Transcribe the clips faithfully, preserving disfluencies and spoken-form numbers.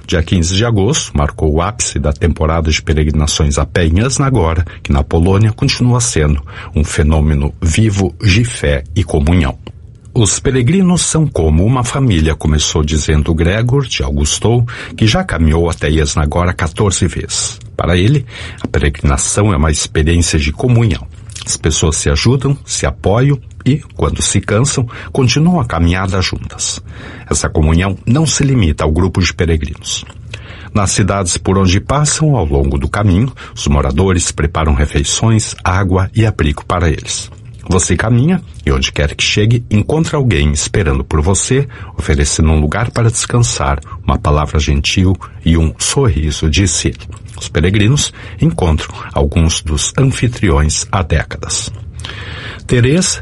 Dia quinze de agosto marcou o ápice da temporada de peregrinações a pé em Jasna-Góra, que na Polônia continua sendo um fenômeno vivo de fé e comunhão. Os peregrinos são como uma família, começou dizendo Gregor de Augustou, que já caminhou até Jasna-Góra quatorze vezes. Para ele, a peregrinação é uma experiência de comunhão. As pessoas se ajudam, se apoiam e, quando se cansam, continuam a caminhada juntas. Essa comunhão não se limita ao grupo de peregrinos. Nas cidades por onde passam, ao longo do caminho, os moradores preparam refeições, água e abrigo para eles. Você caminha e, onde quer que chegue, encontra alguém esperando por você, oferecendo um lugar para descansar, uma palavra gentil e um sorriso, disse ele. Os peregrinos encontram alguns dos anfitriões há décadas. Teresa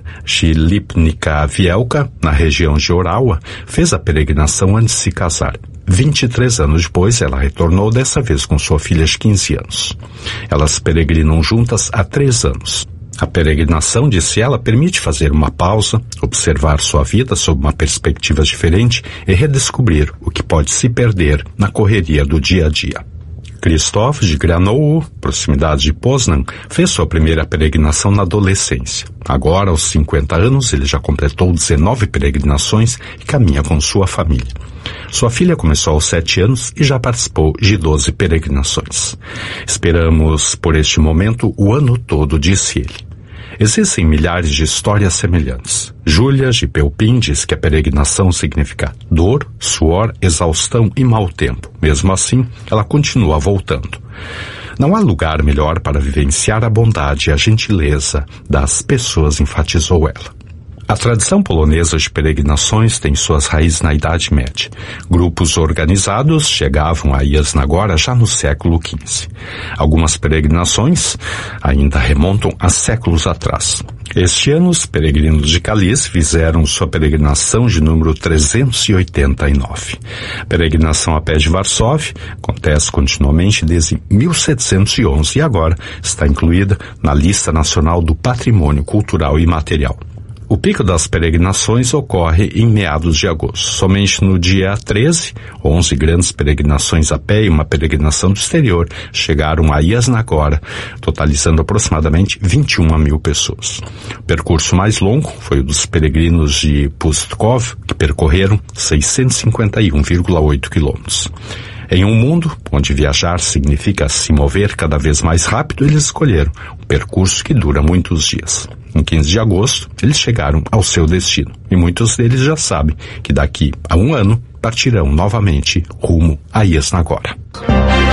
Shilipnika-Vielka, na região de Orawa, fez a peregrinação antes de se casar. vinte e três anos depois, ela retornou, dessa vez com sua filha de quinze anos. Elas peregrinam juntas há três anos. A peregrinação, disse ela, permite fazer uma pausa, observar sua vida sob uma perspectiva diferente e redescobrir o que pode se perder na correria do dia a dia. Krzysztof de Granowo, proximidade de Poznan, fez sua primeira peregrinação na adolescência. Agora, aos cinquenta anos, ele já completou dezenove peregrinações e caminha com sua família. Sua filha começou aos sete anos e já participou de doze peregrinações. Esperamos por este momento o ano todo, disse ele. Existem milhares de histórias semelhantes. Júlia de Pelpin diz que a peregrinação significa dor, suor, exaustão e mau tempo. Mesmo assim, ela continua voltando. Não há lugar melhor para vivenciar a bondade e a gentileza das pessoas, enfatizou ela. A tradição polonesa de peregrinações tem suas raízes na Idade Média. Grupos organizados chegavam a Jasna-Góra já no século quinze. Algumas peregrinações ainda remontam a séculos atrás. Este ano, os peregrinos de Kalisz fizeram sua peregrinação de número trezentos e oitenta e nove. A peregrinação a pé de Varsóvia acontece continuamente desde mil setecentos e onze e agora está incluída na Lista Nacional do Patrimônio Cultural e Imaterial. O pico das peregrinações ocorre em meados de agosto. Somente no dia treze, onze grandes peregrinações a pé e uma peregrinação do exterior chegaram a Jasna-Góra, totalizando aproximadamente vinte e uma mil pessoas. O percurso mais longo foi o dos peregrinos de Pustkov, que percorreram seiscentos e cinquenta e um vírgula oito quilômetros. Em um mundo onde viajar significa se mover cada vez mais rápido, eles escolheram um percurso que dura muitos dias. Em quinze de agosto, eles chegaram ao seu destino. E muitos deles já sabem que daqui a um ano partirão novamente rumo a Jasna-Góra.